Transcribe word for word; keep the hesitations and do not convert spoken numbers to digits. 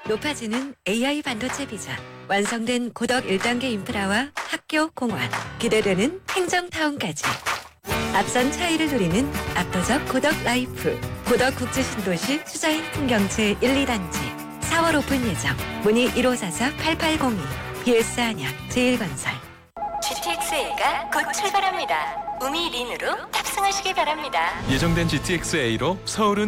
높아지는 에이아이 반도체 비전, 완성된 고덕 일 단계 인프라와 학교, 공원, 기대되는 행정타운까지. 앞선 차이를 누리는 압도적 고덕 라이프. 고덕 국제신도시 투자인 풍경채 일, 이 단지. 사월 오픈 예정. 문의 일오사사 팔팔공이. 비에스 한약 제일건설. 지티엑스에이가 곧 출발합니다. 우미 린으로 탑승하시기 바랍니다. 예정된 지티엑스에이로 서울은